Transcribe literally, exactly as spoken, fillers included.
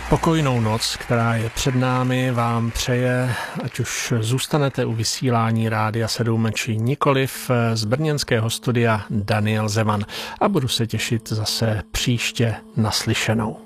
Pokojnou noc, která je před námi, vám přeje, ať už zůstanete u vysílání Rádia sedm či nikoliv, z brněnského studia Daniel Zeman. A budu se těšit zase příště naslyšenou.